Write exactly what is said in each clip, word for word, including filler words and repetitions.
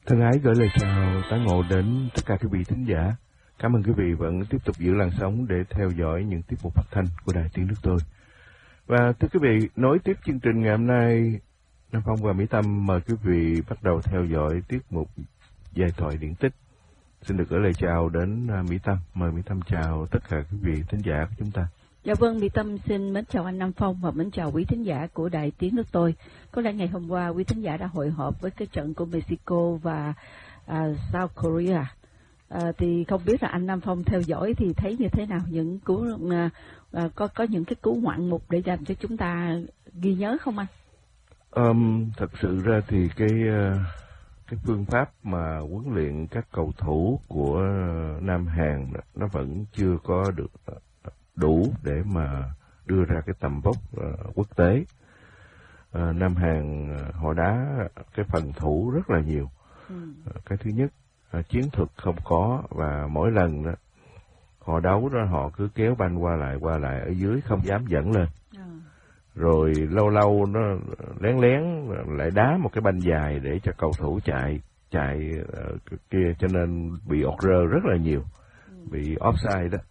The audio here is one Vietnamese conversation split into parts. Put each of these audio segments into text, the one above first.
Thân ái gửi lời chào tái ngộ đến tất cả quý vị thính giả. Cảm ơn quý vị vẫn tiếp tục giữ làn sóng để theo dõi những tiết mục phát thanh của Đài Tiếng Nước Tôi. Và thưa quý vị, nối tiếp chương trình ngày hôm nay, Nam Phong và Mỹ Tâm mời quý vị bắt đầu theo dõi tiết mục Giai thoại điển tích. Xin được gửi lời chào đến Mỹ Tâm. Mời Mỹ Tâm chào tất cả quý vị thính giả của chúng ta. Dạ vâng, Mỹ Tâm xin mến chào anh Nam Phong và mến chào quý thính giả của Đài Tiếng Nước Tôi. Có lẽ ngày hôm qua quý thính giả đã hội họp với cái trận của Mexico và uh, South Korea. Uh, thì không biết là anh Nam Phong theo dõi thì thấy như thế nào, những cú uh, uh, có có những cái cú ngoạn mục để làm cho chúng ta ghi nhớ không anh? Um, thật sự ra thì cái uh, cái phương pháp mà huấn luyện các cầu thủ của Nam Hàn nó vẫn chưa có được đủ để mà đưa ra cái tầm vóc uh, quốc tế. Uh, Nam Hàn uh, họ đá cái phần thủ rất là nhiều. Ừ. Uh, cái thứ nhất, uh, chiến thuật không có, và mỗi lần đó họ đấu đó họ cứ kéo banh qua lại qua lại ở dưới, không dám dẫn lên. Ừ. Rồi lâu lâu nó lén lén lại đá một cái banh dài để cho cầu thủ chạy chạy uh, kia, cho nên bị order rất là nhiều, ừ. bị offside đó.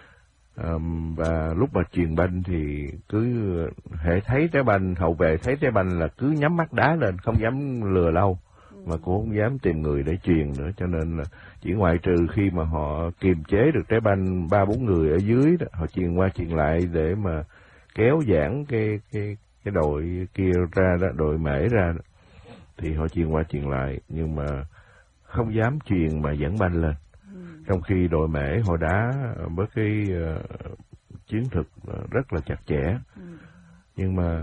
Um, và lúc mà chuyền banh thì cứ hệ thấy trái banh, hậu vệ thấy trái banh là cứ nhắm mắt đá lên, không dám lừa lâu, mà cũng không dám tìm người để chuyền nữa. Cho nên là chỉ ngoại trừ khi mà họ kiềm chế được trái banh ba bốn người ở dưới đó, họ chuyền qua chuyền lại để mà kéo giãn cái cái cái đội kia ra đó, đội Mễ ra đó, thì họ chuyền qua chuyền lại, nhưng mà không dám chuyền mà dẫn banh lên. Trong khi đội Mễ họ đá với cái uh, chiến thuật rất là chặt chẽ, ừ. nhưng mà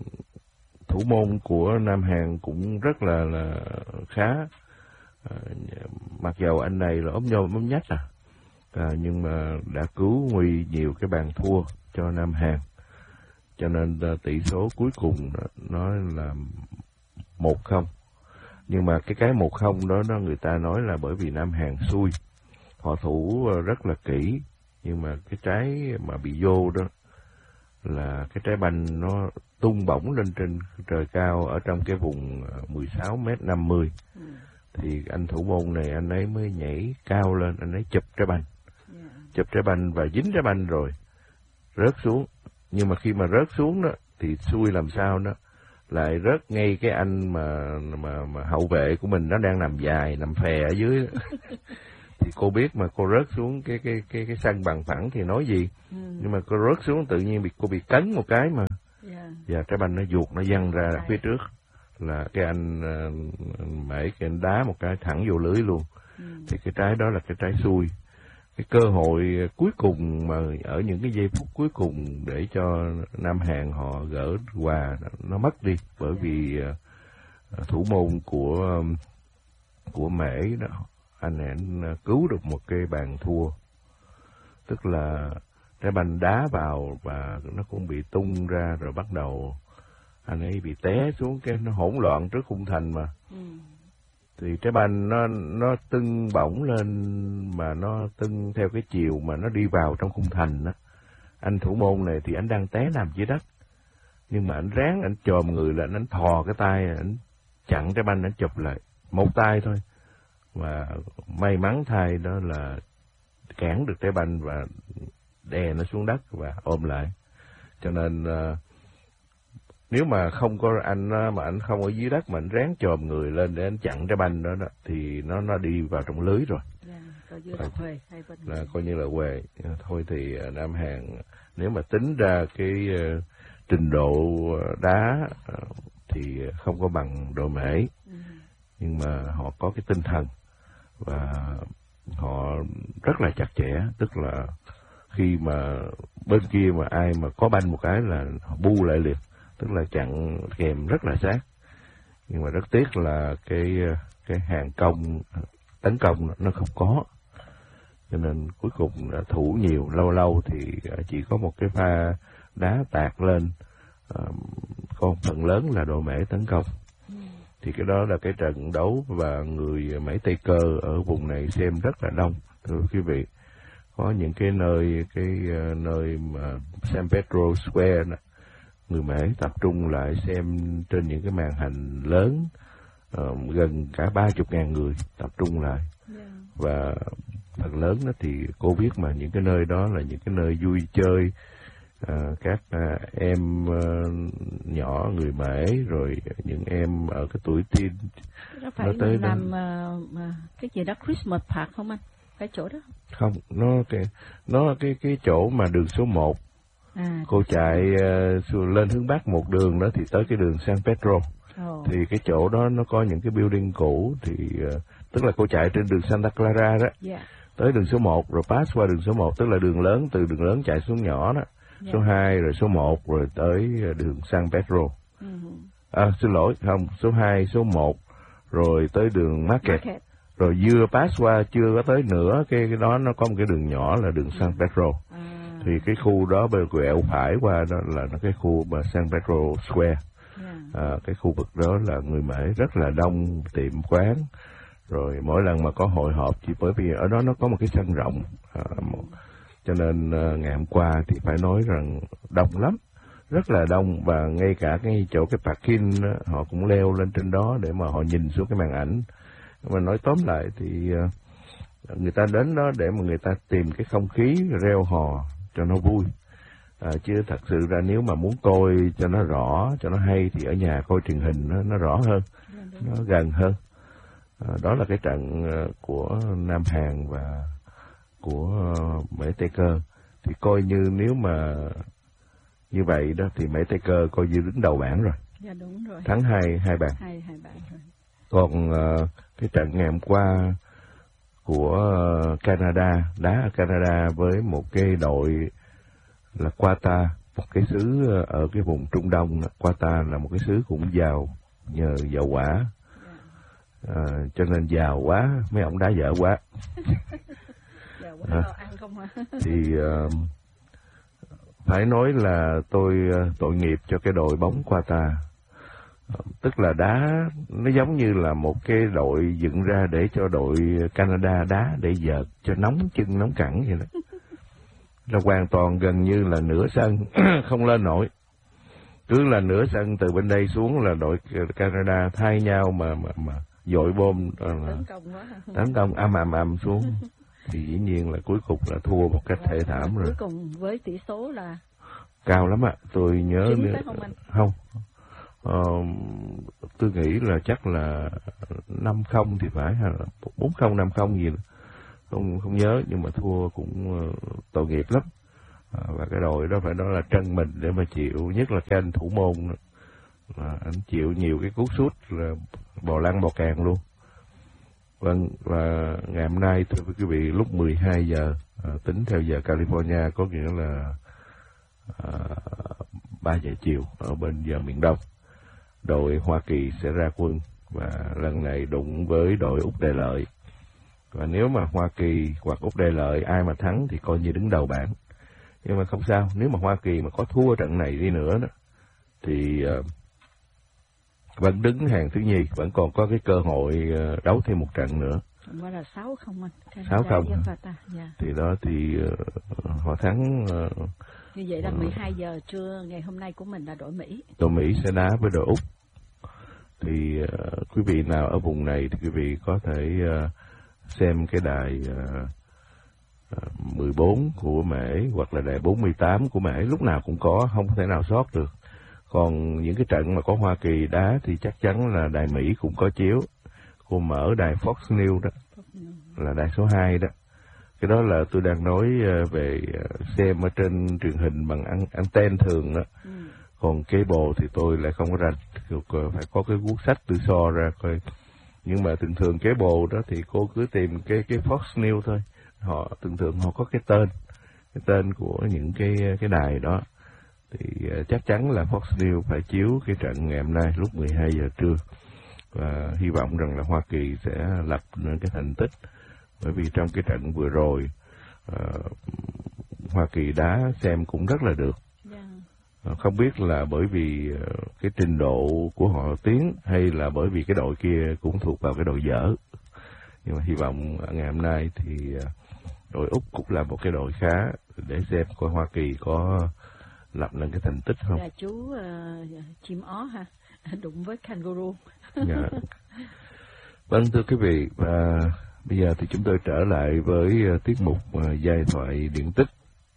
thủ môn của Nam Hàn cũng rất là, là khá. Uh, mặc dầu anh này là ốm nhôm ốm nhách à, à, nhưng mà đã cứu nguy nhiều cái bàn thua cho Nam Hàn, cho nên uh, tỷ số cuối cùng nó là một không. Nhưng mà cái cái một không đó, nó người ta nói là bởi vì Nam Hàn xui. Họ thủ rất là kỹ, nhưng mà cái trái mà bị vô đó là cái trái banh nó tung bổng lên trên trời cao ở trong cái vùng mười sáu mét năm mươi. Ừ. Thì anh thủ môn này anh ấy mới nhảy cao lên, anh ấy chụp trái banh. Yeah. Chụp trái banh và dính trái banh rồi rớt xuống. Nhưng mà khi mà rớt xuống đó thì xui làm sao đó, lại rớt ngay cái anh mà mà, mà hậu vệ của mình nó đang nằm dài, nằm phè ở dưới. Thì cô biết mà cô rớt xuống cái cái cái cái sân bằng phẳng thì nói gì, ừ. nhưng mà cô rớt xuống tự nhiên bị cô bị cấn một cái mà, yeah. và trái banh nó vuột nó văng ra yeah. phía trước, là cái anh uh, Mễ cái anh đá một cái thẳng vô lưới luôn. Ừ. Thì cái trái đó là cái trái xui. Cái cơ hội cuối cùng mà ở những cái giây phút cuối cùng để cho Nam Hàn họ gỡ hòa nó mất đi, bởi yeah. vì uh, thủ môn của um, của Mễ đó, anh ấy cứu được một cái bàn thua, tức là trái banh đá vào và nó cũng bị tung ra, rồi bắt đầu anh ấy bị té xuống, cái nó hỗn loạn trước khung thành mà. Ừ. Thì trái banh nó nó tưng bổng lên, mà nó tưng theo cái chiều mà nó đi vào trong khung thành đó. Anh thủ môn này thì anh đang té nằm dưới đất, nhưng mà anh ráng anh chồm người lên, anh thò cái tay, anh chặn trái banh, anh chụp lại một tay thôi. Và may mắn thay đó là cản được trái banh và đè nó xuống đất và ôm lại. Cho nên uh, nếu mà không có anh uh, mà anh không ở dưới đất mà anh ráng chồm người lên để anh chặn trái banh đó, đó thì nó nó đi vào trong lưới rồi. Yeah, coi như là huề, là coi như là huề. Thôi thì uh, Nam Hàn nếu mà tính ra cái uh, trình độ đá uh, thì không có bằng đội Mễ, ừ. nhưng mà họ có cái tinh thần và họ rất là chặt chẽ, tức là khi mà bên kia mà ai mà có banh một cái là họ bu lại liền, tức là chặn kèm rất là sát. Nhưng mà rất tiếc là cái cái hàng công tấn công nó không có, cho nên cuối cùng đã thủ nhiều, lâu lâu thì chỉ có một cái pha đá tạt lên, còn phần lớn là đội Mễ tấn công. Thì cái đó là cái trận đấu và người Mễ Tây Cơ ở vùng này xem rất là đông, thưa quý vị. Có những cái nơi cái nơi mà San Pedro Square đó, người Mễ tập trung lại xem trên những cái màn hình lớn uh, gần cả ba chục ngàn người tập trung lại. Yeah. Và phần lớn đó thì cô biết mà những cái nơi đó là những cái nơi vui chơi, à, các à, em à, nhỏ người Mễ, rồi những em ở cái tuổi teen. Nó phải nó tới làm uh, cái gì đó Christmas Park không anh? Cái chỗ đó không? Nó cái nó cái cái chỗ mà đường số một. À, cô chạy uh, lên hướng Bắc một đường đó thì tới cái đường San Pedro. Oh. Thì cái chỗ đó nó có những cái building cũ, thì uh, tức là cô chạy trên đường Santa Clara đó. Yeah. Tới đường số một rồi pass qua đường số một, tức là đường lớn, từ đường lớn chạy xuống nhỏ đó. Yeah. Số hai rồi số một rồi tới đường San Pedro. Uh-huh. À, xin lỗi, không, số hai, số một rồi tới đường Market. Market. Rồi vừa pass qua chưa có tới nữa, cái cái đó nó có một cái đường nhỏ là đường San Pedro. Uh-huh. Thì cái khu đó bên quẹo phải qua đó là cái khu mà San Pedro Square. Yeah. À, cái khu vực đó là người Mễ rất là đông, tiệm quán. Rồi mỗi lần mà có hội họp, chỉ bởi vì ở đó nó có một cái sân rộng, à, một, cho nên uh, ngày hôm qua thì phải nói rằng đông lắm, rất là đông. Và ngay cả cái chỗ cái parking đó, họ cũng leo lên trên đó để mà họ nhìn xuống cái màn ảnh. Mà nói tóm lại thì uh, người ta đến đó để mà người ta tìm cái không khí reo hò cho nó vui. À, chứ thật sự ra nếu mà muốn coi cho nó rõ, cho nó hay thì ở nhà coi truyền hình nó, nó rõ hơn, nó gần hơn. À, đó là cái trận uh, của Nam Hàn và của uh, Mễ Tây Cơ. Thì coi như nếu mà như vậy đó thì Mễ Tây Cơ coi như đứng đầu bảng rồi. Dạ đúng rồi. Thắng hai hai bàn. Hai hai bàn rồi. Còn uh, cái trận ngày hôm qua của uh, Canada, đá ở Canada với một cái đội là Qatar, một cái xứ ở cái vùng Trung Đông. Qatar là một cái xứ cũng giàu nhờ dầu hỏa. À, cho nên giàu quá, mấy ông đá dở quá. Giàu quá, à, ăn không hả? Thì uh, phải nói là tôi uh, tội nghiệp cho cái đội bóng Qatar. Uh, tức là đá, nó giống như là một cái đội dựng ra để cho đội Canada đá để vợt cho nóng chân nóng cẳng vậy đó. Là hoàn toàn gần như là nửa sân không lên nổi. Cứ là nửa sân từ bên đây xuống là đội Canada thay nhau mà mà mà dội bom tấn công quá, tấn công âm ầm ầm xuống. Thì dĩ nhiên là cuối cùng là thua một cách thê thảm rồi. Cuối cùng với tỷ số là cao lắm ạ. Tôi nhớ nữa không anh? Không. Ờ, tôi nghĩ là chắc là năm không thì phải, hay là bốn không năm không gì đó. Không không nhớ, nhưng mà thua cũng uh, tội nghiệp lắm. À, và cái đội đó phải nói là trân mình để mà chịu, nhất là cái anh thủ môn đó. Là anh chịu nhiều cái cú sút là bò lăn bò càng luôn. Vâng, và ngày hôm nay thưa quý vị, lúc mười hai giờ à, tính theo giờ California, có nghĩa là à, ba giờ chiều ở bên giờ miền Đông, đội Hoa Kỳ sẽ ra quân và lần này đụng với đội Úc Đại Lợi. Và nếu mà Hoa Kỳ hoặc Úc Đại Lợi ai mà thắng thì coi như đứng đầu bảng. Nhưng mà không sao, nếu mà Hoa Kỳ mà có thua trận này đi nữa đó thì uh, vẫn đứng hàng thứ nhì, vẫn còn có cái cơ hội uh, đấu thêm một trận nữa. Gọi là sáu không anh? sáu không. Yeah. Thì đó thì uh, họ thắng. Uh, Như vậy là mười hai giờ trưa ngày hôm nay của mình là đội Mỹ. Đội Mỹ sẽ đá với đội Úc. Thì uh, quý vị nào ở vùng này thì quý vị có thể uh, xem cái đài uh, uh, mười bốn của Mễ hoặc là đài bốn mươi tám của Mễ, lúc nào cũng có, không thể nào sót được. Còn những cái trận mà có Hoa Kỳ đá thì chắc chắn là đài Mỹ cũng có chiếu. Cô mở đài Fox News đó, là đài số hai đó. Cái đó là tôi đang nói uh, về uh, xem ở trên truyền hình bằng an- anten thường đó. Ừ. Còn cable thì tôi lại không có rành, phải có cái cuốn sách tôi so ra coi. Nhưng mà thường thường cable đó thì cô cứ tìm cái cái Fox News thôi. Họ thường thường họ có cái tên, cái tên của những cái cái đài đó. Thì uh, chắc chắn là Fox News phải chiếu cái trận ngày hôm nay lúc mười hai giờ trưa. Và hy vọng rằng là Hoa Kỳ sẽ lập nên cái thành tích. Bởi vì trong cái trận vừa rồi uh, Hoa Kỳ đá xem cũng rất là được. Yeah. Không biết là bởi vì uh, cái trình độ của họ tiến hay là bởi vì cái đội kia cũng thuộc vào cái đội dở. Nhưng mà hy vọng ngày hôm nay thì uh, đội Úc cũng là một cái đội khá, để xem coi Hoa Kỳ có lập nên cái thành tích không. Là chú uh, chim ó ha, đụng với kangaroo. Yeah. Vâng, thưa quý vị, và bây giờ thì chúng tôi trở lại với uh, tiết mục uh, giai thoại điển tích.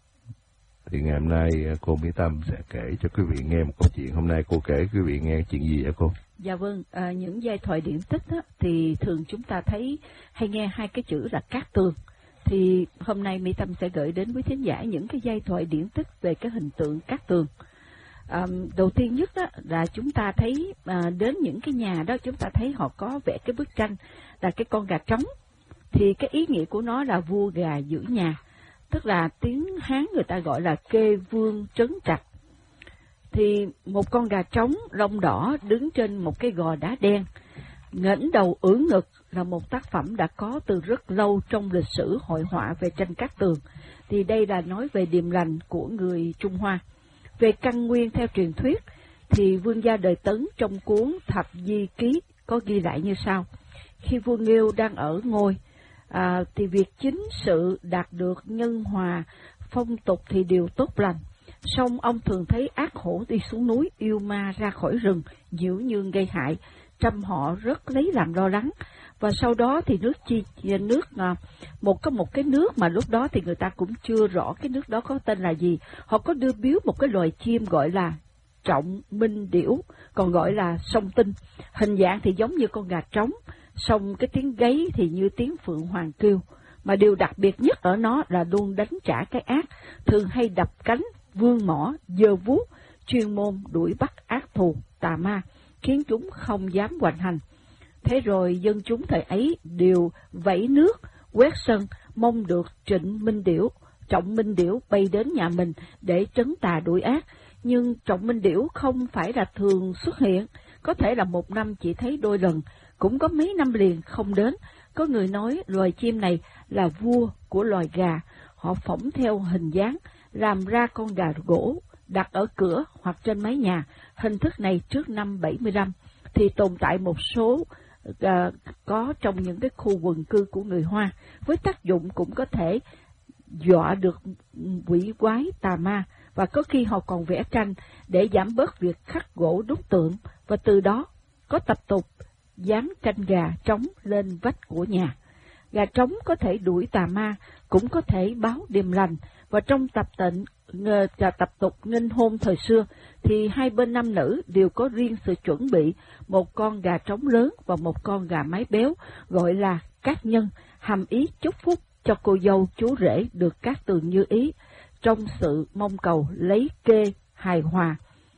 Thì ngày hôm nay uh, cô Mỹ Tâm sẽ kể cho quý vị nghe một câu chuyện. Hôm nay cô kể quý vị nghe chuyện gì vậy cô? Dạ vâng, à, những giai thoại điển tích á, thì thường chúng ta thấy hay nghe hai cái chữ là cát tường. Thì hôm nay Mỹ Tâm sẽ gửi đến quý thính giả những cái giai thoại điển tích về cái hình tượng cát tường. À, đầu tiên nhất đó là chúng ta thấy à, đến những cái nhà đó chúng ta thấy họ có vẽ cái bức tranh là cái con gà trống. Thì cái ý nghĩa của nó là vua gà giữ nhà, tức là tiếng Hán người ta gọi là kê vương trấn trạch. Thì một con gà trống lông đỏ đứng trên một cái gò đá đen, ngẩng đầu ưỡn ngực là một tác phẩm đã có từ rất lâu trong lịch sử hội họa về tranh cát tường. Thì đây là nói về điềm lành của người Trung Hoa. Về căn nguyên theo truyền thuyết, thì vương gia đời Tấn trong cuốn Thập Di Ký có ghi lại như sau. Khi vua Nghiêu đang ở ngôi, à, thì việc chính sự đạt được nhân hòa, phong tục thì đều tốt lành. Song ông thường thấy ác hổ đi xuống núi, yêu ma ra khỏi rừng, nhiễu nhương gây hại, trăm họ rất lấy làm lo lắng. Và sau đó thì nước chi nước à, một có một cái nước mà lúc đó thì người ta cũng chưa rõ cái nước đó có tên là gì. Họ có đưa biếu một cái loài chim gọi là trọng minh điểu, còn gọi là song tinh. Hình dạng thì giống như con gà trống, song cái tiếng gáy thì như tiếng phượng hoàng kêu. Mà điều đặc biệt nhất ở nó là luôn đánh trả cái ác, thường hay đập cánh, vương mỏ, giơ vuốt, chuyên môn đuổi bắt ác thù, tà ma, khiến chúng không dám hoành hành. Thế rồi dân chúng thời ấy đều vẫy nước, quét sân, mong được Trịnh Minh Điểu, Trọng Minh Điểu bay đến nhà mình để trấn tà đuổi ác. Nhưng Trọng Minh Điểu không phải là thường xuất hiện, có thể là một năm chỉ thấy đôi lần, cũng có mấy năm liền không đến. Có người nói loài chim này là vua của loài gà, họ phỏng theo hình dáng, làm ra con gà gỗ, đặt ở cửa hoặc trên mái nhà. Hình thức này trước năm bảy mươi lăm thì tồn tại một số uh, có trong những cái khu quần cư của người Hoa, với tác dụng cũng có thể dọa được quỷ quái tà ma, và có khi họ còn vẽ tranh để giảm bớt việc khắc gỗ đúc tượng, và từ đó có tập tục dán tranh gà trống lên vách của nhà. Gà trống có thể đuổi tà ma, cũng có thể báo điềm lành, và trong tập tịnh và tập tục nghinh hôn thời xưa thì hai bên nam nữ đều có riêng sự chuẩn bị một con gà trống lớn và một con gà mái béo, gọi là cát nhân, hàm ý chúc phúc cho cô dâu chú rể được cát tường như ý, trong sự mong cầu lấy kê hài hòa.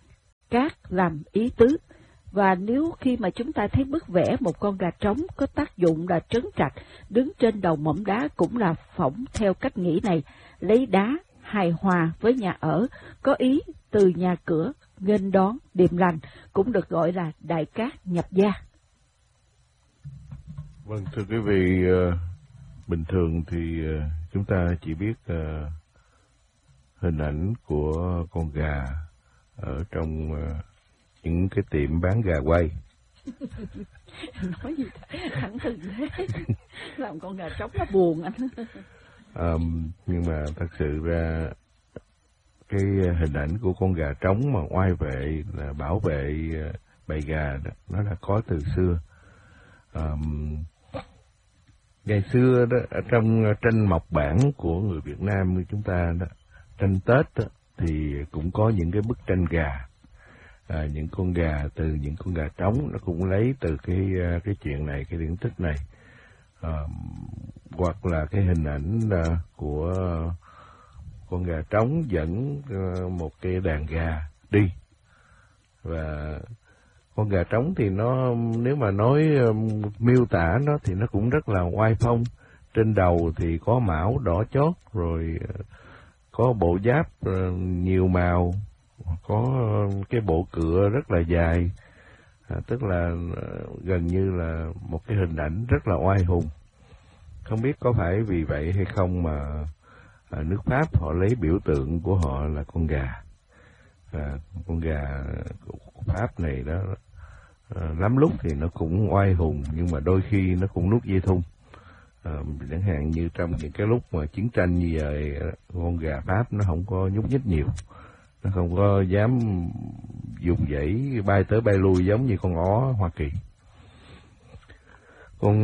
Cát làm ý tứ. Và nếu khi mà chúng ta thấy bức vẽ một con gà trống có tác dụng là trấn trạch, đứng trên đầu mỏm đá cũng là phỏng theo cách nghĩ này, lấy đá hài hòa với nhà ở, có ý từ nhà cửa, nghênh đón, điềm lành, cũng được gọi là đại cát nhập gia. Vâng, thưa quý vị, uh, bình thường thì uh, chúng ta chỉ biết uh, hình ảnh của con gà ở trong uh, những cái tiệm bán gà quay. Nói gì thẳng thừng thế, làm con gà trống nó buồn anh. Um, nhưng mà thật sự ra cái hình ảnh của con gà trống mà oai vệ là bảo vệ bầy gà đó, nó đã có từ xưa. Um, ngày xưa đó, ở trong tranh mộc bản của người Việt Nam như chúng ta đó, tranh Tết đó, thì cũng có những cái bức tranh gà, à, những con gà từ những con gà trống, nó cũng lấy từ cái cái chuyện này, cái điển tích này. À, hoặc là cái hình ảnh uh, của uh, con gà trống dẫn uh, một cái đàn gà đi. Và con gà trống thì nó, nếu mà nói um, miêu tả nó thì nó cũng rất là oai phong. Trên đầu thì có mão đỏ chót, rồi uh, có bộ giáp uh, nhiều màu, có uh, cái bộ cựa rất là dài, à, tức là uh, gần như là một cái hình ảnh rất là oai hùng. Không biết có phải vì vậy hay không mà à, nước Pháp họ lấy biểu tượng của họ là con gà. À, con gà của Pháp này đó, à, lắm lúc thì nó cũng oai hùng, nhưng mà đôi khi nó cũng nuốt dây thun. À, chẳng hạn như trong những cái lúc mà chiến tranh như vậy, con gà Pháp nó không có nhúc nhích nhiều, nó không có dám dùng dãy bay tới bay lui giống như con ó Hoa Kỳ. con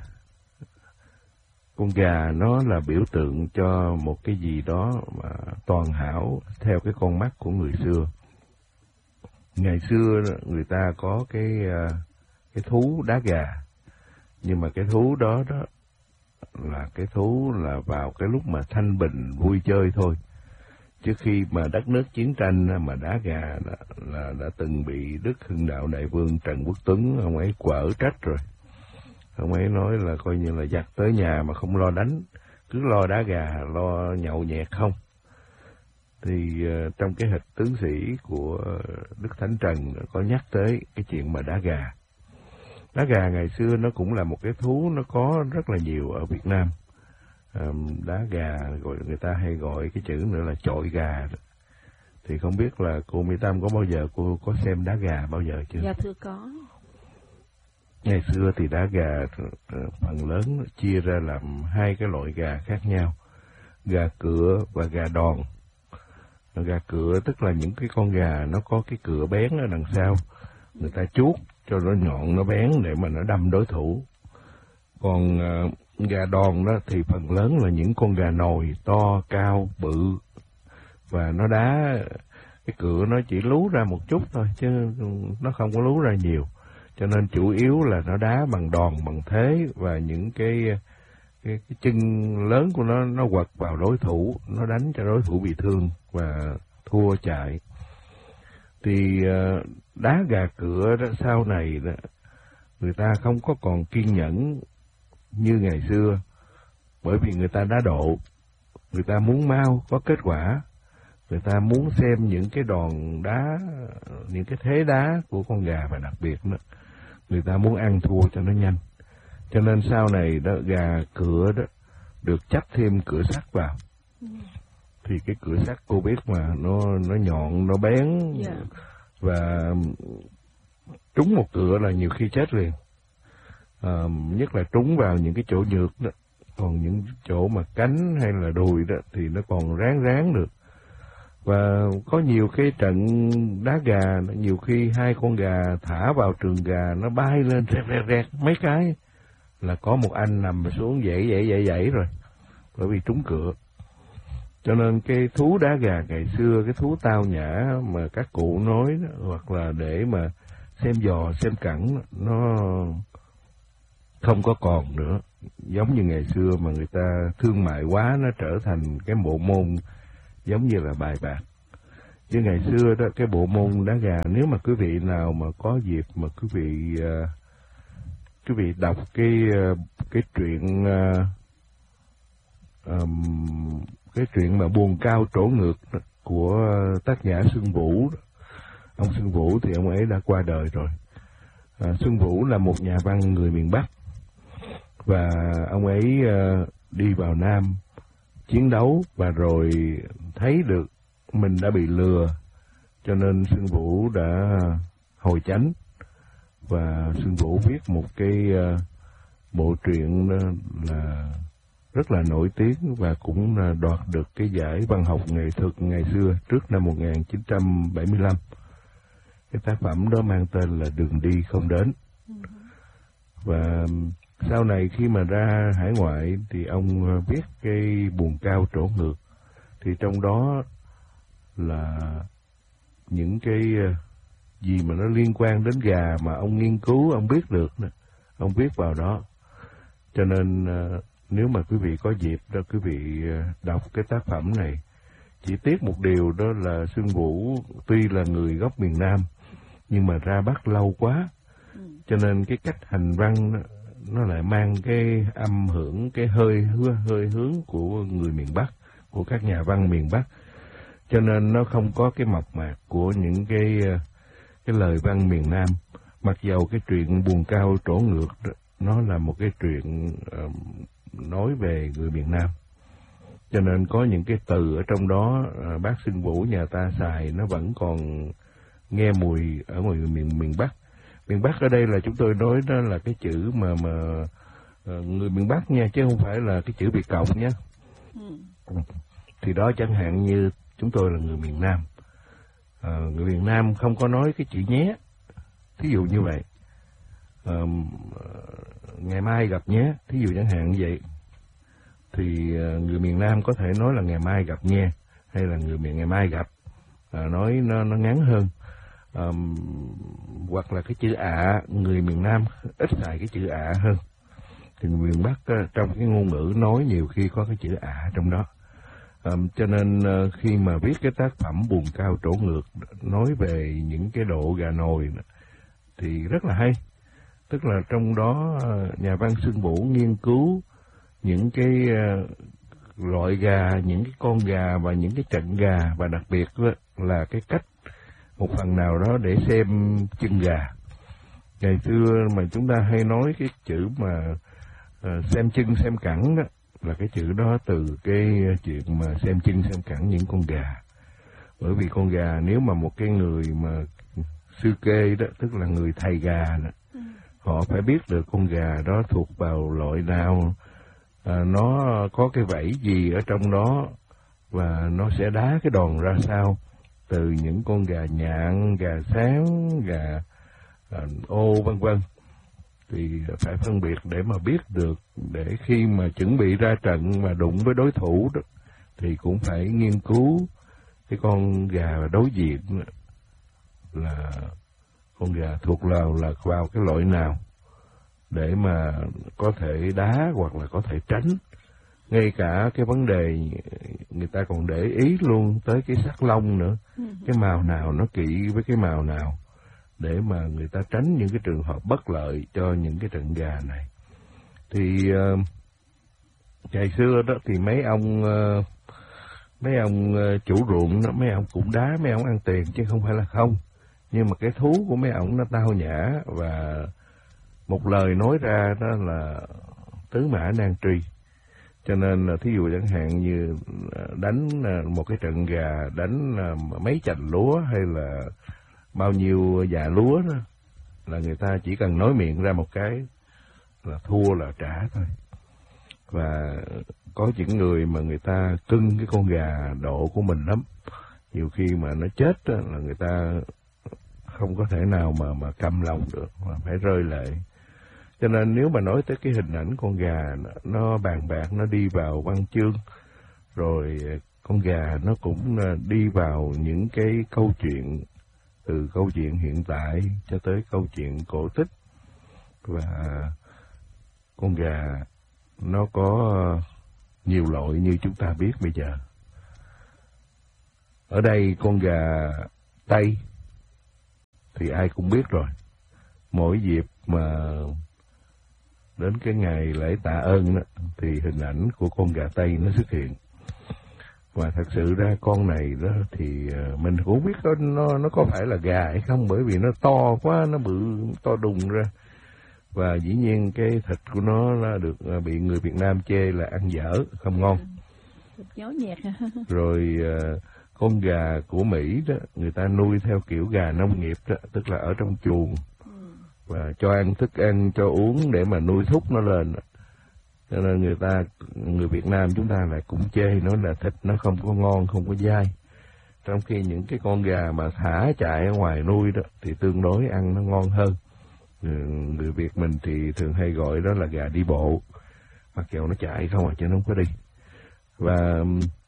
con gà nó là biểu tượng cho một cái gì đó mà toàn hảo theo cái con mắt của người xưa. Ngày xưa người ta có cái cái thú đá gà, nhưng mà cái thú đó đó là cái thú là vào cái lúc mà thanh bình vui chơi thôi. Trước khi mà đất nước chiến tranh mà đá gà là, là đã từng bị Đức Hưng Đạo Đại Vương Trần Quốc Tuấn ông ấy quở trách rồi. Ông ấy nói là coi như là giặc tới nhà mà không lo đánh, cứ lo đá gà, lo nhậu nhẹt không. Thì uh, trong cái hịch tướng sĩ của Đức Thánh Trần có nhắc tới cái chuyện mà đá gà. Đá gà ngày xưa nó cũng là một cái thú nó có rất là nhiều ở Việt Nam. Um, đá gà gọi người ta hay gọi cái chữ nữa là chọi gà. Thì không biết là cô Mỹ Tâm có bao giờ cô có xem đá gà bao giờ chưa? Dạ thưa có. Ngày xưa thì đá gà phần lớn chia ra làm hai cái loại gà khác nhau, gà cựa và gà đòn. Gà cựa tức là những cái con gà nó có cái cựa bén ở đằng sau, người ta chuốt cho nó nhọn nó bén để mà nó đâm đối thủ. Còn uh, gà đòn đó thì phần lớn là những con gà nồi to, cao, bự, và nó đá, cái cựa nó chỉ lú ra một chút thôi chứ nó không có lú ra nhiều. Cho nên chủ yếu là nó đá bằng đòn, bằng thế, và những cái cái, cái chân lớn của nó nó quật vào đối thủ, nó đánh cho đối thủ bị thương và thua chạy. Thì uh, đá gà cựa đó sau này đó, người ta không có còn kiên nhẫn như ngày xưa, bởi vì người ta đá độ, người ta muốn mau có kết quả, người ta muốn xem những cái đòn đá, những cái thế đá của con gà, và đặc biệt đó, người ta muốn ăn thua cho nó nhanh. Cho nên sau này đó gà cựa đó được chắp thêm cửa sắt vào. Ừ. Thì cái cửa sắt cô biết mà nó nó nhọn, nó bén, yeah. Và trúng một cựa là nhiều khi chết liền. À, nhất là trúng vào những cái chỗ nhược đó, còn những chỗ mà cánh hay là đùi đó thì nó còn ráng ráng được. Và có nhiều cái trận đá gà, nhiều khi hai con gà thả vào trường gà nó bay lên rẹt rẹt rẹt mấy cái là có một anh nằm xuống dãy dãy dãy dãy rồi, bởi vì trúng cựa. Cho nên cái thú đá gà ngày xưa, cái thú tao nhã mà các cụ nói đó, hoặc là để mà xem giò xem cẳng, nó không có còn nữa. Giống như ngày xưa mà người ta thương mại quá, nó trở thành cái bộ môn giống như là bài bạc. Chứ ngày xưa đó, cái bộ môn đá gà, nếu mà quý vị nào mà có dịp mà quý vị uh, quý vị đọc cái uh, cái truyện uh, um, cái truyện mà Buồn Cao Trổ Ngược của tác giả Xuân Vũ. Ông Xuân Vũ thì ông ấy đã qua đời rồi. À, Xuân Vũ là một nhà văn người miền Bắc, và ông ấy uh, đi vào Nam chiến đấu và rồi thấy được mình đã bị lừa, cho nên Xuân Vũ đã hồi chánh, và Xuân Vũ viết một cái uh, bộ truyện là rất là nổi tiếng và cũng đoạt được cái giải văn học nghệ thuật ngày xưa trước năm một nghìn chín trăm bảy mươi lăm. Cái tác phẩm đó mang tên là Đường Đi Không Đến. Và sau này khi mà ra hải ngoại thì ông viết cái Buồn Cao Trổ Ngược, thì trong đó là những cái gì mà nó liên quan đến gà mà ông nghiên cứu, ông biết được, ông viết vào đó. Cho nên nếu mà quý vị có dịp đó, quý vị đọc cái tác phẩm này. Chỉ tiếc một điều đó là Xuân Vũ tuy là người gốc miền Nam, nhưng mà ra Bắc lâu quá, cho nên cái cách hành văn đó, nó lại mang cái âm hưởng, cái hơi hơi hướng của người miền Bắc, của các nhà văn miền Bắc, cho nên nó không có cái mộc mạc của những cái cái lời văn miền Nam. Mặc dầu cái chuyện Buồn Cao Trổ Ngược đó, nó là một cái chuyện uh, nói về người miền Nam, cho nên có những cái từ ở trong đó uh, bác Xuân Vũ nhà ta xài nó vẫn còn nghe mùi ở ngoài miền miền Bắc. Miền Bắc ở đây là chúng tôi nói đó là cái chữ mà mà uh, người miền Bắc nha, chứ không phải là cái chữ Việt Cộng nhé. Ừ. Thì đó chẳng hạn như chúng tôi là người miền Nam, uh, người miền Nam không có nói cái chữ nhé, thí dụ như vậy. Uh, ngày mai gặp nhé, thí dụ chẳng hạn như vậy, thì uh, người miền Nam có thể nói là ngày mai gặp nha, hay là người miền ngày mai gặp, à, nói nó nó ngắn hơn. Um, hoặc là cái chữ ạ, người miền Nam ít xài cái chữ ạ hơn, thì người miền Bắc uh, trong cái ngôn ngữ nói nhiều khi có cái chữ ạ trong đó. Um, cho nên uh, khi mà viết cái tác phẩm Buồn Cao Trổ Ngược nói về những cái độ gà nồi thì rất là hay. Tức là trong đó uh, nhà văn Xuân Vũ nghiên cứu những cái uh, loại gà, những cái con gà và những cái trận gà, và đặc biệt là cái cách một phần nào đó để xem chân gà. Ngày xưa mà chúng ta hay nói cái chữ mà uh, xem chân xem cẳng đó, là cái chữ đó từ cái chuyện mà xem chân xem cẳng những con gà. Bởi vì con gà, nếu mà một cái người mà sư kê đó, tức là người thầy gà đó, ừ. họ phải biết được con gà đó thuộc vào loại nào, à, nó có cái vảy gì ở trong đó, và nó sẽ đá cái đòn ra sao, từ những con gà nhạn, gà sáng, gà à, ô vân vân. Thì phải phân biệt để mà biết được, để khi mà chuẩn bị ra trận mà đụng với đối thủ đó, thì cũng phải nghiên cứu cái con gà đối diện là con gà thuộc vào là vào cái loại nào, để mà có thể đá hoặc là có thể tránh. Ngay cả cái vấn đề người ta còn để ý luôn tới cái sắc lông nữa, cái màu nào nó kỵ với cái màu nào, để mà người ta tránh những cái trường hợp bất lợi cho những cái trận gà này. Thì uh, ngày xưa đó thì mấy ông uh, mấy ông uh, chủ ruộng đó, mấy ông cũng đá mấy ông ăn tiền chứ không phải là không. Nhưng mà cái thú của mấy ông nó tao nhã, và một lời nói ra đó là tứ mã nan truy. Cho nên là thí dụ chẳng hạn như đánh một cái trận gà, đánh mấy chành lúa hay là bao nhiêu già lúa đó, là người ta chỉ cần nói miệng ra một cái là thua là trả thôi. Và có những người mà người ta cưng cái con gà độ của mình lắm, nhiều khi mà nó chết đó, là người ta không có thể nào mà mà câm lòng được, mà phải rơi lệ. Cho nên nếu mà nói tới cái hình ảnh con gà, nó bàn bạc, nó đi vào văn chương, rồi con gà nó cũng đi vào những cái câu chuyện, từ câu chuyện hiện tại cho tới câu chuyện cổ tích. Và con gà nó có nhiều loại như chúng ta biết bây giờ. Ở đây con gà Tây thì ai cũng biết rồi. Mỗi dịp mà đến cái ngày lễ tạ ơn đó, thì hình ảnh của con gà Tây nó xuất hiện. Và thật sự ra con này đó thì mình cũng biết nó, nó, nó có phải là gà hay không, bởi vì nó to quá, nó bự, to đùng ra. Và dĩ nhiên cái thịt của nó là được bị người Việt Nam chê là ăn dở, không ngon. Thịt nhó nhẹt. Rồi con gà của Mỹ đó, người ta nuôi theo kiểu gà nông nghiệp đó, tức là ở trong chuồng. Và cho ăn thức ăn, cho uống để mà nuôi thúc nó lên. Cho nên người ta, người Việt Nam chúng ta lại cũng chê nói là thịt nó không có ngon, không có dai. Trong khi những cái con gà mà thả chạy ở ngoài nuôi đó thì tương đối ăn nó ngon hơn. Người Việt mình thì thường hay gọi đó là gà đi bộ, mặc dù nó chạy không à chứ nó không có đi. Và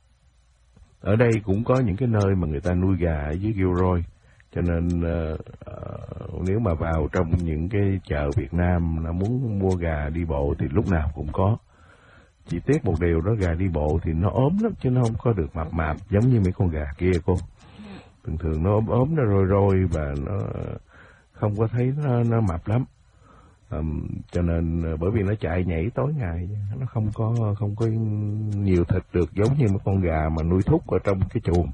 ở đây cũng có những cái nơi mà người ta nuôi gà ở dưới Gilroy. Cho nên uh, uh, nếu mà vào trong những cái chợ Việt Nam nó muốn mua gà đi bộ thì lúc nào cũng có. Chỉ tiếc một điều đó, gà đi bộ thì nó ốm lắm chứ nó không có được mập mạp giống như mấy con gà kia cô. Thường thường nó ốm ốm, nó rôi rôi và nó không có thấy nó, nó mập lắm. Um, cho nên bởi vì nó chạy nhảy tối ngày, nó không có không có nhiều thịt được giống như mấy con gà mà nuôi thúc ở trong cái chuồng.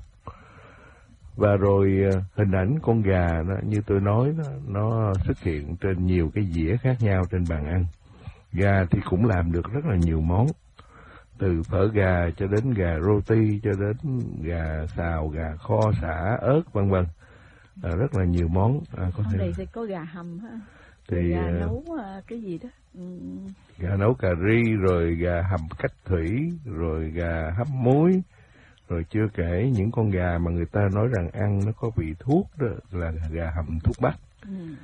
Và rồi hình ảnh con gà đó, như tôi nói đó, nó xuất hiện trên nhiều cái dĩa khác nhau trên bàn ăn. Gà thì cũng làm được rất là nhiều món, từ phở gà cho đến gà roti, cho đến gà xào, gà kho, sả, ớt vân vân, à, rất là nhiều món. À, có thể đây sẽ có gà hầm ha, thì gà uh, nấu uh, cái gì đó, ừ. Gà nấu cà ri, rồi gà hầm cách thủy, rồi gà hấp muối. Rồi chưa kể những con gà mà người ta nói rằng ăn nó có vị thuốc đó là gà hầm thuốc bắc. Ừ.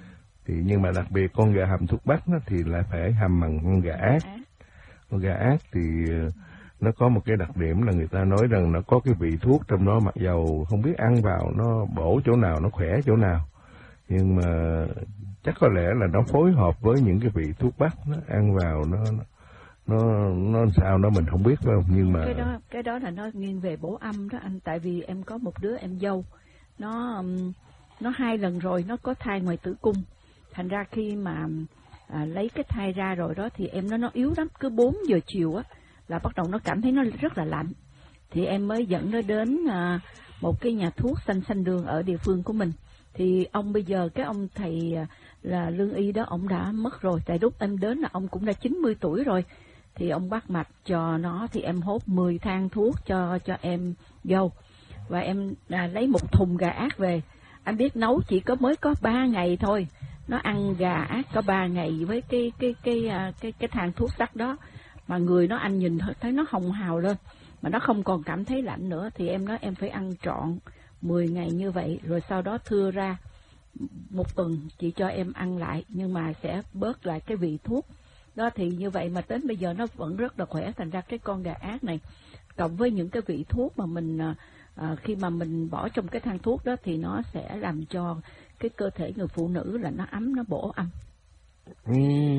Thì nhưng mà đặc biệt con gà hầm thuốc bắc đó, thì lại phải hầm bằng con gà ác. Con gà ác thì nó có một cái đặc điểm là người ta nói rằng nó có cái vị thuốc trong đó, mặc dầu không biết ăn vào nó bổ chỗ nào, nó khỏe chỗ nào, nhưng mà chắc có lẽ là nó phối hợp với những cái vị thuốc bắc, nó ăn vào nó nó nó sao đó mình không biết đâu, nhưng mà cái đó cái đó là nó nghiêng về bổ âm đó anh, tại vì em có một đứa em dâu, nó nó hai lần rồi nó có thai ngoài tử cung, thành ra khi mà à, lấy cái thai ra rồi đó thì em nó nó yếu lắm, cứ bốn giờ chiều á là bắt đầu nó cảm thấy nó rất là lạnh, thì em mới dẫn nó đến à, một cái nhà thuốc xanh xanh đường ở địa phương của mình. Thì ông bây giờ cái ông thầy là lương y đó, ông đã mất rồi, tại lúc em đến là ông cũng đã chín mươi tuổi rồi. Thì ông bắt mạch cho nó, thì em hốt mười thang thuốc cho cho em dâu, và em à, lấy một thùng gà ác về. Anh biết nấu chỉ có mới có ba ngày thôi, nó ăn gà ác có ba ngày với cái cái cái cái cái, cái thang thuốc sắc đó, mà người nó anh nhìn thấy nó hồng hào lên, mà nó không còn cảm thấy lạnh nữa. Thì em nói em phải ăn trọn mười ngày như vậy, rồi sau đó thưa ra một tuần chị cho em ăn lại, nhưng mà sẽ bớt lại cái vị thuốc đó. Thì như vậy mà đến bây giờ nó vẫn rất là khỏe. Thành ra cái con gà ác này cộng với những cái vị thuốc mà mình à, khi mà mình bỏ trong cái thang thuốc đó thì nó sẽ làm cho cái cơ thể người phụ nữ là nó ấm, nó bổ âm. Ừ.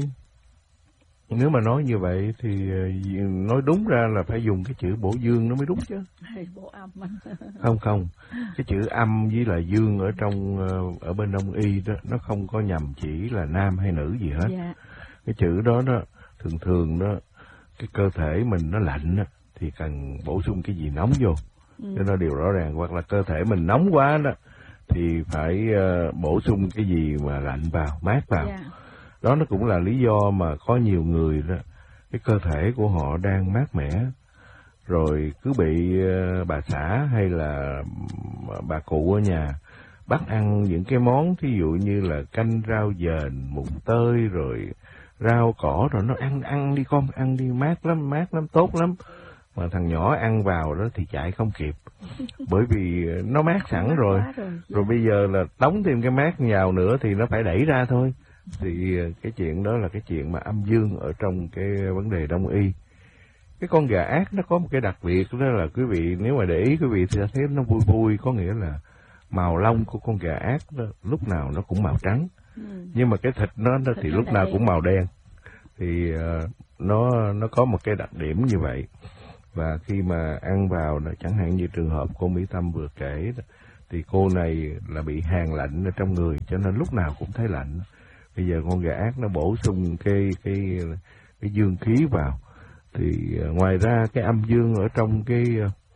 Nếu mà nói như vậy thì nói đúng ra là phải dùng cái chữ bổ dương nó mới đúng chứ. Bổ âm. Không không, cái chữ âm với là dương ở trong ở bên đông y đó nó không có nhằm chỉ là nam hay nữ gì hết. Dạ. Cái chữ đó đó thường thường đó cái cơ thể mình nó lạnh đó, thì cần bổ sung cái gì nóng vô, ừ. Cho nó điều rõ ràng. Hoặc là cơ thể mình nóng quá đó thì phải uh, bổ sung cái gì mà lạnh vào, mát vào. Yeah. Đó nó cũng là lý do mà có nhiều người đó cái cơ thể của họ đang mát mẻ, rồi cứ bị uh, bà xã hay là bà cụ ở nhà bắt ăn những cái món thí dụ như là canh rau dền, mùng tơi, rồi rau cỏ, rồi nó ăn ăn đi con, ăn đi, mát lắm, mát lắm, tốt lắm. Mà thằng nhỏ ăn vào đó thì chạy không kịp, bởi vì nó mát sẵn rồi, rồi, rồi bây giờ là tống thêm cái mát vào nữa thì nó phải đẩy ra thôi. Thì cái chuyện đó là cái chuyện mà âm dương ở trong cái vấn đề đông y. Cái con gà ác nó có một cái đặc biệt đó là quý vị nếu mà để ý quý vị sẽ thấy nó vui vui, có nghĩa là màu lông của con gà ác đó, lúc nào nó cũng màu trắng, ừ. Nhưng mà cái thịt nó, nó thì lúc nào cũng màu đen. Thì uh, nó nó có một cái đặc điểm như vậy. Và khi mà ăn vào, chẳng hạn như trường hợp cô Mỹ Tâm vừa kể, thì cô này là bị hàn lạnh ở trong người, cho nên lúc nào cũng thấy lạnh. Bây giờ con gà ác nó bổ sung cái cái cái dương khí vào, thì ngoài ra cái âm dương ở trong cái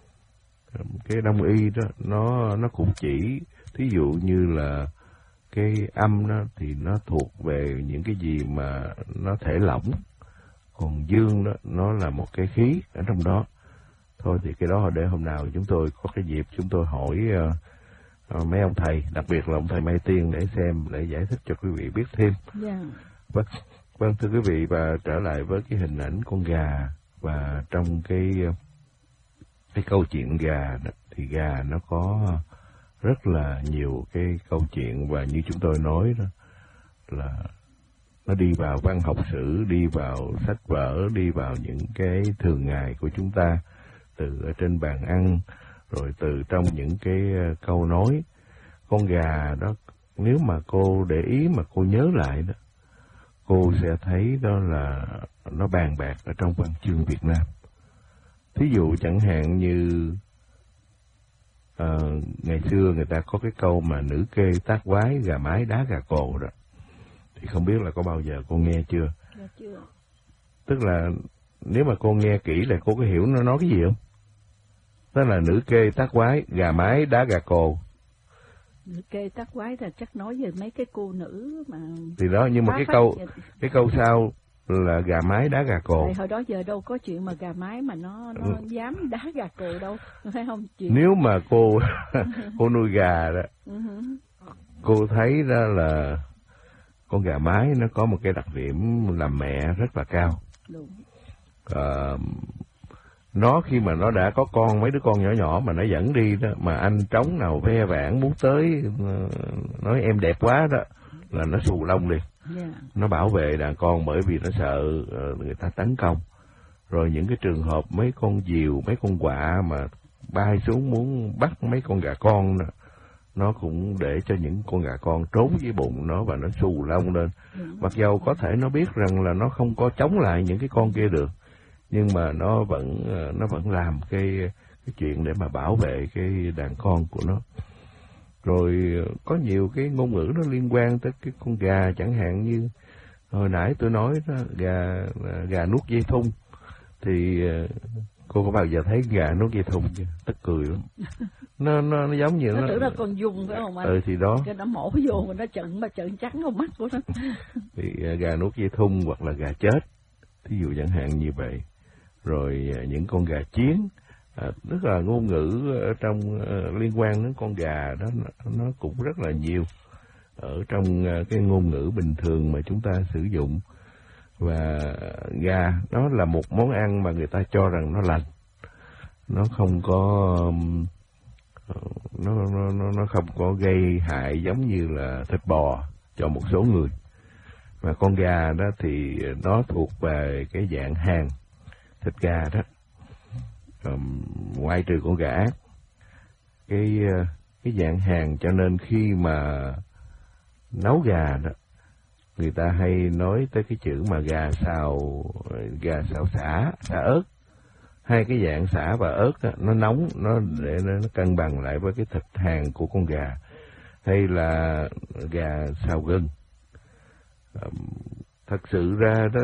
cái đông y đó nó nó cũng chỉ, thí dụ như là cái âm đó thì nó thuộc về những cái gì mà nó thể lỏng, còn dương đó nó là một cái khí ở trong đó. Thôi thì cái đó để hôm nào chúng tôi có cái dịp chúng tôi hỏi uh, uh, mấy ông thầy, đặc biệt là ông thầy Mai Tiên, để xem, để giải thích cho quý vị biết thêm. Yeah. Vâng, vâng thưa quý vị, và trở lại với cái hình ảnh con gà, và trong cái cái câu chuyện gà đó, thì gà nó có rất là nhiều cái câu chuyện, và như chúng tôi nói đó là nó đi vào văn học sử, đi vào sách vở, đi vào những cái thường ngày của chúng ta, từ ở trên bàn ăn, rồi từ trong những cái câu nói. Con gà đó, nếu mà cô để ý mà cô nhớ lại đó, cô sẽ thấy đó là nó bàn bạc ở trong văn chương Việt Nam. Thí dụ chẳng hạn như uh, ngày xưa người ta có cái câu mà nữ kê tác quái, gà mái đá gà cồ đó, thì không biết là có bao giờ cô nghe chưa? Dạ chưa. Tức là nếu mà cô nghe kỹ là cô có hiểu nó nói cái gì không? Đó là nữ kê tác quái, gà mái đá gà cồ. Nữ kê tác quái là chắc nói về mấy cái cô nữ mà... Thì đó, nhưng mà cái câu vậy. Cái câu sau là gà mái đá gà cồ. Tại hồi đó giờ đâu có chuyện mà gà mái mà nó nó ừ. dám đá gà cồ đâu, phải không chị? Nếu mà cô cô nuôi gà đó, uh-huh. cô thấy đó là con gà mái nó có một cái đặc điểm làm mẹ rất là cao. Đúng. À, nó khi mà nó đã có con, mấy đứa con nhỏ nhỏ mà nó dẫn đi đó, mà anh trống nào ve vãn muốn tới nói em đẹp quá đó, là nó xù lông liền. Yeah. Nó bảo vệ đàn con bởi vì nó sợ người ta tấn công. Rồi những cái trường hợp mấy con diều, mấy con quạ mà bay xuống muốn bắt mấy con gà con đó, nó cũng để cho những con gà con trốn dưới bụng nó và nó xù lông lên. Mặc dầu có thể nó biết rằng là nó không có chống lại những cái con kia được, nhưng mà nó vẫn nó vẫn làm cái cái chuyện để mà bảo vệ cái đàn con của nó. Rồi có nhiều cái ngôn ngữ nó liên quan tới cái con gà, chẳng hạn như hồi nãy tôi nói đó, gà gà nuốt dây thun. Thì cô có bao giờ thấy gà nuốt dây thun chưa? Tức cười lắm. Nó nó nó giống như nó nó tưởng là con dung phải không anh? Ừ thì đó. Cái nó mổ vô mà nó trợn mà trợn trắng con mắt của nó. Thì gà nuốt dây thun hoặc là gà chết, thí dụ chẳng hạn như vậy. Rồi những con gà chiến, à, tức là ngôn ngữ ở trong uh, liên quan đến con gà đó nó cũng rất là nhiều ở trong uh, cái ngôn ngữ bình thường mà chúng ta sử dụng. Và gà nó là một món ăn mà người ta cho rằng nó lành, nó không có nó nó nó nó không có gây hại giống như là thịt bò cho một số người. Mà con gà đó thì nó thuộc về cái dạng hàng thịt gà đó, um, ngoại trừ con gà ác, cái cái dạng hàng, cho nên khi mà nấu gà đó, người ta hay nói tới cái chữ mà gà xào, gà xào xả, xả ớt. Hai cái dạng xả và ớt đó, nó nóng, nó để nó cân bằng lại với cái thịt hàng của con gà. Hay là gà xào gừng. Thật sự ra đó,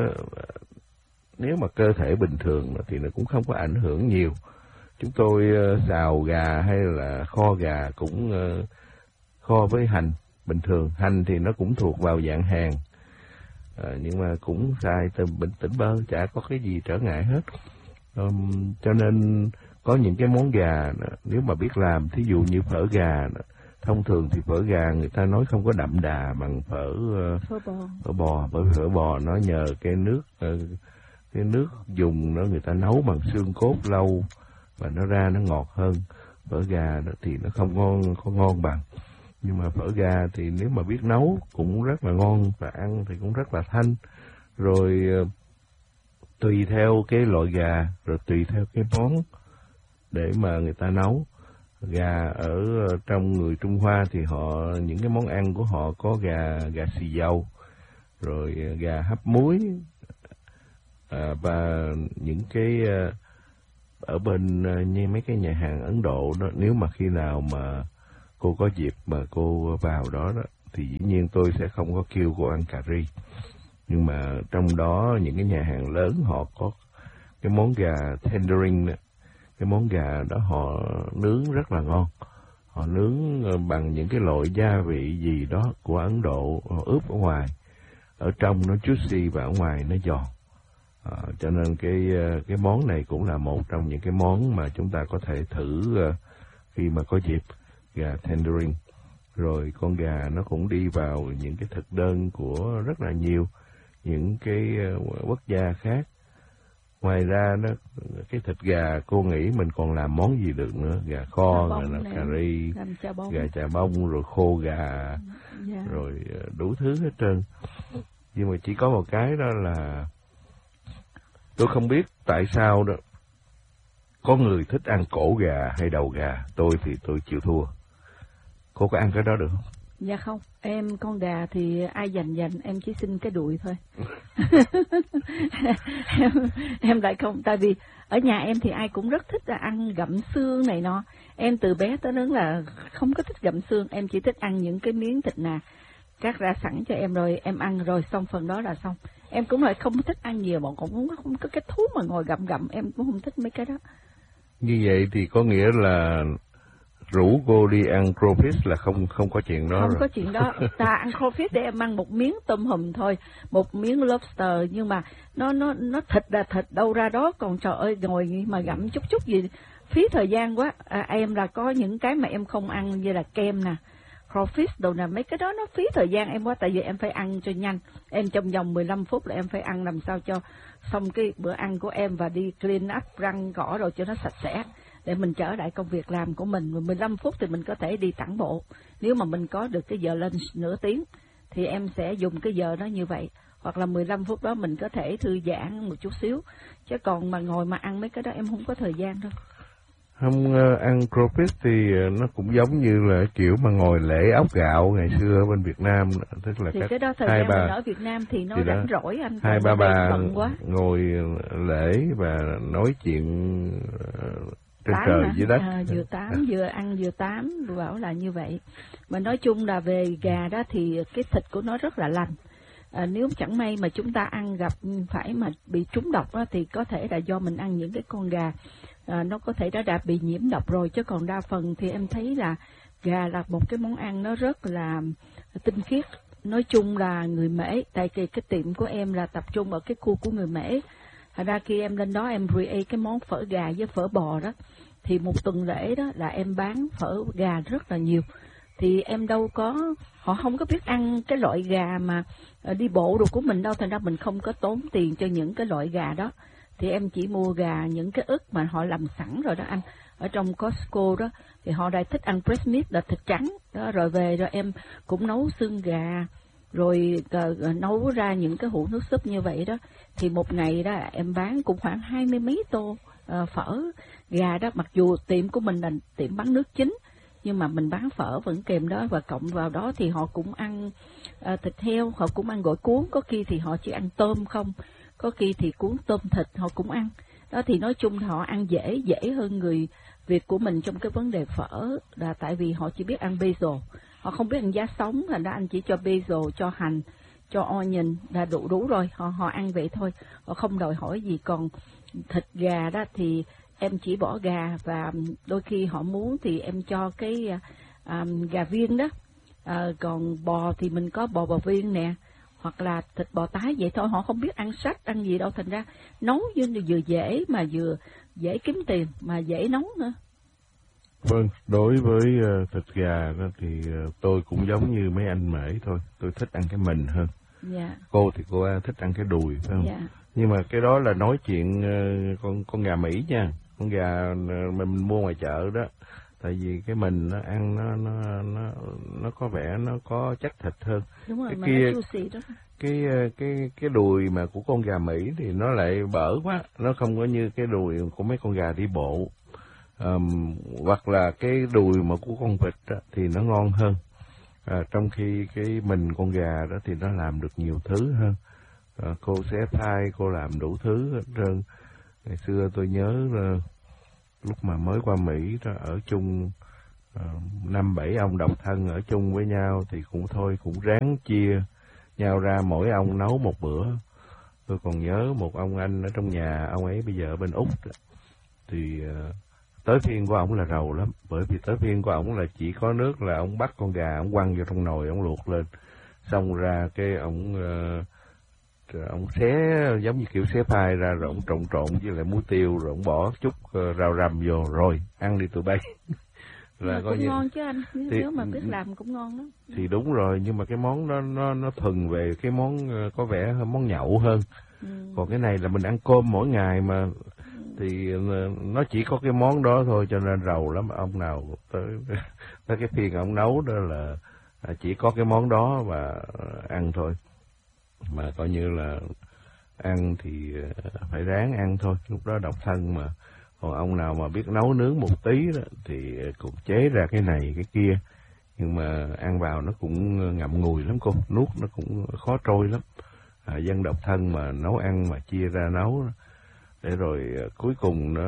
nếu mà cơ thể bình thường thì nó cũng không có ảnh hưởng nhiều. Chúng tôi xào gà hay là kho gà cũng kho với hành bình thường. Hành thì nó cũng thuộc vào dạng hàng, à, nhưng mà cũng xài từ bình tĩnh bơ, chả có cái gì trở ngại hết. Um, cho nên có những cái món gà nếu mà biết làm, thí dụ như phở gà, thông thường thì phở gà người ta nói không có đậm đà bằng phở uh, phở bò. phở bò, bởi phở bò nó nhờ cái nước uh, cái nước dùng nó người ta nấu bằng xương cốt lâu và nó ra nó ngọt hơn. Phở gà đó thì nó không ngon không ngon bằng. Nhưng mà phở gà thì nếu mà biết nấu cũng rất là ngon và ăn thì cũng rất là thanh. Rồi uh, tùy theo cái loại gà, rồi tùy theo cái món để mà người ta nấu. Gà ở trong người Trung Hoa thì họ, những cái món ăn của họ có gà gà xì dầu, rồi gà hấp muối, à, và những cái ở bên như mấy cái nhà hàng Ấn Độ đó, nếu mà khi nào mà cô có dịp mà cô vào đó đó thì dĩ nhiên tôi sẽ không có kêu cô ăn cà ri. Nhưng mà trong đó những cái nhà hàng lớn họ có cái món gà tendering, cái món gà đó họ nướng rất là ngon. Họ nướng bằng những cái loại gia vị gì đó của Ấn Độ, họ ướp ở ngoài, ở trong nó juicy và ở ngoài nó giòn. À, cho nên cái cái món này cũng là một trong những cái món mà chúng ta có thể thử khi mà có dịp, gà tendering. Rồi con gà nó cũng đi vào những cái thực đơn của rất là nhiều những cái quốc gia khác. Ngoài ra đó, cái thịt gà cô nghĩ mình còn làm món gì được nữa? Gà kho, gà cà ri, gà chà bông, rồi khô gà, yeah. Rồi đủ thứ hết trơn. Nhưng mà chỉ có một cái đó là tôi không biết tại sao đó, có người thích ăn cổ gà hay đầu gà, tôi thì tôi chịu thua. Cô có ăn cái đó được không? Dạ không, em con gà thì ai dành dành, em chỉ xin cái đùi thôi. em, em lại không, tại vì ở nhà em thì ai cũng rất thích là ăn gặm xương này nọ. Em từ bé tới lớn là không có thích gặm xương, em chỉ thích ăn những cái miếng thịt nà cắt ra sẵn cho em rồi em ăn rồi xong phần đó là xong. Em cũng lại không thích ăn nhiều, mà cũng không có cái thú mà ngồi gặm gặm, em cũng không thích mấy cái đó. Như vậy thì có nghĩa là rủ cô đi ăn crawfish là không không có chuyện đó không rồi. Có chuyện đó. Ta ăn crawfish để em ăn một miếng tôm hùm thôi, một miếng lobster, nhưng mà nó nó nó thịt là thịt đâu ra đó, còn trời ơi ngồi mà gặm chút chút gì phí thời gian quá. À, em là có những cái mà em không ăn như là kem nè, crawfish đồ nè, mấy cái đó nó phí thời gian em quá, tại vì em phải ăn cho nhanh. Em trong vòng mười lăm phút là em phải ăn làm sao cho xong cái bữa ăn của em và đi clean up răng cỏ rồi cho nó sạch sẽ, để mình trở lại công việc làm của mình. mười lăm phút thì mình có thể đi tản bộ, nếu mà mình có được cái giờ lunch nửa tiếng thì em sẽ dùng cái giờ đó như vậy, hoặc là mười lăm phút đó mình có thể thư giãn một chút xíu, chứ còn mà ngồi mà ăn mấy cái đó em không có thời gian đâu. Không, uh, ăn croquet thì uh, nó cũng giống như là kiểu mà ngồi lễ ốc gạo ngày xưa ở bên Việt Nam, tức là thì các cái đó thời hai gian bà, mình ở Việt Nam thì nó thì rảnh rỗi anh, hai ba bà quá. ngồi lễ và nói chuyện uh, trên tám trời hả? dưới đất, À, vừa tám vừa ăn vừa tám, bảo là như vậy. Mà nói chung là về gà đó thì cái thịt của nó rất là lành. À, nếu chẳng may mà chúng ta ăn gặp phải mà bị trúng độc đó, thì có thể là do mình ăn những cái con gà à, nó có thể đã đã bị nhiễm độc rồi, chứ còn đa phần thì em thấy là gà là một cái món ăn nó rất là tinh khiết. Nói chung là người Mễ, tại vì cái tiệm của em là tập trung ở cái khu của người Mễ. Thật ra khi em lên đó em create cái món phở gà với phở bò đó, thì một tuần lễ đó là em bán phở gà rất là nhiều. Thì em đâu có, họ không có biết ăn cái loại gà mà đi bộ đồ của mình đâu, thành ra mình không có tốn tiền cho những cái loại gà đó. Thì em chỉ mua gà những cái ức mà họ làm sẵn rồi đó anh, ở trong Costco đó, thì họ đã thích ăn breast meat là thịt trắng đó, rồi về rồi em cũng nấu xương gà, rồi uh, nấu ra những cái hũ nước súp như vậy đó, thì một ngày đó em bán cũng khoảng hai mươi mấy tô uh, phở gà đó. Mặc dù tiệm của mình là tiệm bán nước chính, nhưng mà mình bán phở vẫn kèm đó, và cộng vào đó thì họ cũng ăn uh, thịt heo, họ cũng ăn gỏi cuốn, có khi thì họ chỉ ăn tôm không, có khi thì cuốn tôm thịt họ cũng ăn. Đó thì nói chung họ ăn dễ, dễ hơn người Việt của mình trong cái vấn đề phở, là tại vì họ chỉ biết ăn basil, họ không biết ăn giá sống, thành ra anh chỉ cho basil, cho hành, cho onion là đủ đủ rồi, họ họ ăn vậy thôi, họ không đòi hỏi gì. Còn thịt gà đó thì em chỉ bỏ gà, và đôi khi họ muốn thì em cho cái um, gà viên đó, à, còn bò thì mình có bò bò viên nè, hoặc là thịt bò tái vậy thôi. Họ không biết ăn sách ăn gì đâu, thành ra nấu như vừa dễ mà vừa dễ kiếm tiền mà dễ nấu nữa. Vâng, đối với uh, thịt gà đó thì uh, tôi cũng giống như mấy anh Mễ thôi, tôi thích ăn cái mình hơn. Yeah. Cô thì cô thích ăn cái đùi, phải không? Yeah. Nhưng mà cái đó là nói chuyện uh, con con gà Mỹ nha, con gà uh, mình mua ngoài chợ đó. Tại vì cái mình nó ăn nó nó nó nó có vẻ nó có chất thịt hơn. Đúng rồi, cái mà kia, nó juicy đó. cái cái cái đùi mà của con gà Mỹ thì nó lại bở quá, nó không có như cái đùi của mấy con gà đi bộ. Um, hoặc là cái đùi mà của con vịt đó, thì nó ngon hơn, à, trong khi cái mình con gà đó thì nó làm được nhiều thứ hơn. À, cô xé thai, cô làm đủ thứ hết trơn. Ngày xưa tôi nhớ là lúc mà mới qua Mỹ đó, ở chung năm uh, bảy ông độc thân ở chung với nhau thì cũng thôi, cũng ráng chia nhau ra, mỗi ông nấu một bữa. Tôi còn nhớ một ông anh ở trong nhà, ông ấy bây giờ ở bên Úc đó, thì uh, tới phiên của ổng là rầu lắm, bởi vì tới phiên của ổng là chỉ có nước là ổng bắt con gà, ổng quăng vô trong nồi, ổng luộc lên, xong ra cái ổng uh, ổng xé giống như kiểu xé phai ra, rồi ổng trộn trộn với lại muối tiêu, rồi ổng bỏ chút uh, rau răm vô, rồi ăn đi tụi bay. Là cũng như... ngon chứ anh, nếu, thì, nếu mà biết làm cũng ngon lắm. Thì đúng rồi, nhưng mà cái món đó nó nó thuần về cái món uh, có vẻ hơn món nhậu hơn. Ừ. Còn cái này là mình ăn cơm mỗi ngày mà, thì nó chỉ có cái món đó thôi, cho nên rầu lắm. Ông nào tới tới cái phiên ông nấu đó là chỉ có cái món đó và ăn thôi, mà coi như là ăn thì phải ráng ăn thôi, lúc đó độc thân mà. Còn ông nào mà biết nấu nướng một tí đó thì cũng chế ra cái này cái kia, nhưng mà ăn vào nó cũng ngậm ngùi lắm cô, nuốt nó cũng khó trôi lắm. À, dân độc thân mà nấu ăn mà chia ra nấu, để rồi cuối cùng nó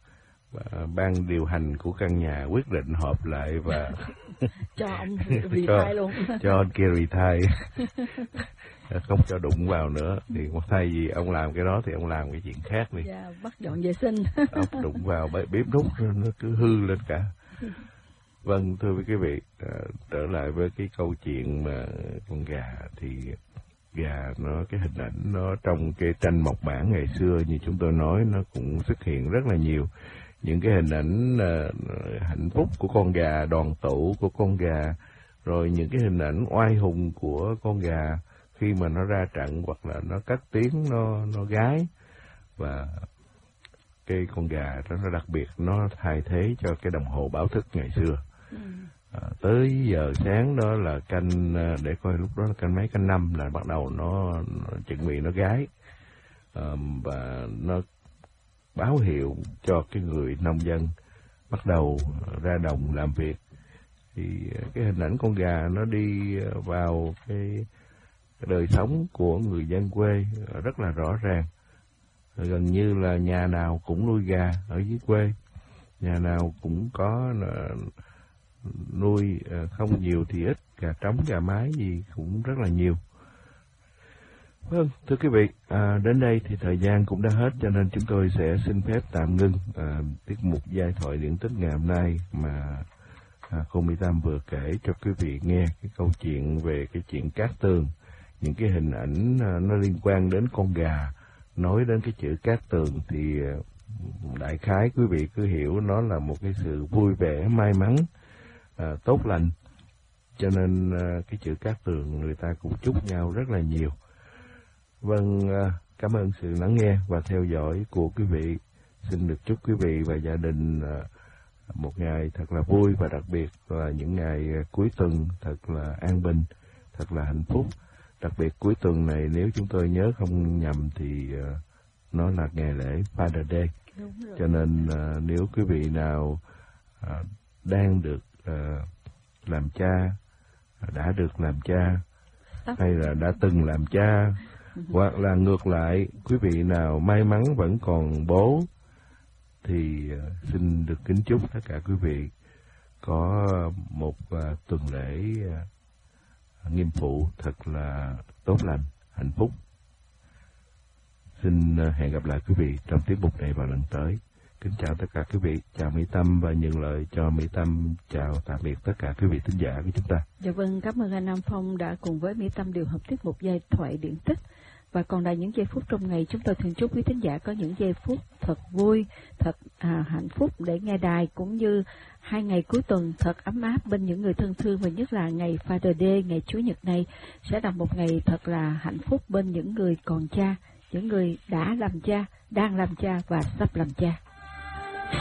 ban điều hành của căn nhà quyết định họp lại và cho ông retire luôn, cho anh kia retire, không cho đụng vào nữa. Thì thay vì ông làm cái đó thì ông làm cái chuyện khác đi. Yeah, bắt dọn vệ sinh. Ông đụng vào bếp nút nó cứ hư lên cả. Vâng, thưa quý vị, trở lại với cái câu chuyện mà con gà, thì gà nó cái hình ảnh nó trong cái tranh mộc bản ngày xưa như chúng tôi nói, nó cũng xuất hiện rất là nhiều những cái hình ảnh uh, hạnh phúc của con gà, đoàn tụ của con gà, rồi những cái hình ảnh oai hùng của con gà khi mà nó ra trận hoặc là nó cất tiếng nó nó gái. Và cái con gà đó nó đặc biệt, nó thay thế cho cái đồng hồ báo thức ngày xưa. Ừ. À, tới giờ sáng đó là canh, để coi lúc đó là canh mấy, canh năm là bắt đầu nó, nó chuẩn bị nó gái, à, và nó báo hiệu cho cái người nông dân bắt đầu ra đồng làm việc. Thì cái hình ảnh con gà nó đi vào cái, cái đời sống của người dân quê rất là rõ ràng. Gần như là nhà nào cũng nuôi gà ở dưới quê, nhà nào cũng có nuôi, không nhiều thì ít, gà trống, gà mái gì cũng rất là nhiều. Vâng, thưa quý vị, à, đến đây thì thời gian cũng đã hết, cho nên chúng tôi sẽ xin phép tạm ngưng à, tiết mục giai thoại điển tích ngày hôm nay mà à, cô Mỹ Tâm vừa kể cho quý vị nghe cái câu chuyện về cái chuyện cát tường, những cái hình ảnh à, nó liên quan đến con gà. Nói đến cái chữ cát tường thì à, đại khái quý vị cứ hiểu nó là một cái sự vui vẻ, may mắn, à, tốt lành. Cho nên à, cái chữ cát tường người ta cũng chúc nhau rất là nhiều. Vâng, cảm ơn sự lắng nghe và theo dõi của quý vị. Xin được chúc quý vị và gia đình một ngày thật là vui, và đặc biệt là những ngày cuối tuần thật là an bình, thật là hạnh phúc. Đặc biệt cuối tuần này, nếu chúng tôi nhớ không nhầm thì nó là ngày lễ Father Day. Cho nên nếu quý vị nào đang được làm cha, đã được làm cha, hay là đã từng làm cha, hoặc là ngược lại, quý vị nào may mắn vẫn còn bố, thì xin được kính chúc tất cả quý vị có một uh, tuần lễ uh, nghiêm phụ thật là tốt lành, hạnh phúc. Xin uh, hẹn gặp lại quý vị trong tiết mục này vào lần tới. Kính chào tất cả quý vị, chào Mỹ Tâm và nhận lời cho Mỹ Tâm chào tạm biệt tất cả quý vị thính giả của chúng ta. Dạ vâng, cảm ơn anh Nam Phong đã cùng với Mỹ Tâm điều hợp tiết mục giai thoại điển tích. Và còn là những giây phút trong ngày, chúng tôi thường chúc quý thính giả có những giây phút thật vui, thật à, hạnh phúc để nghe đài, cũng như hai ngày cuối tuần thật ấm áp bên những người thân thương, và nhất là ngày Father Day, ngày Chúa Nhật này sẽ là một ngày thật là hạnh phúc bên những người còn cha, những người đã làm cha, đang làm cha và sắp làm cha.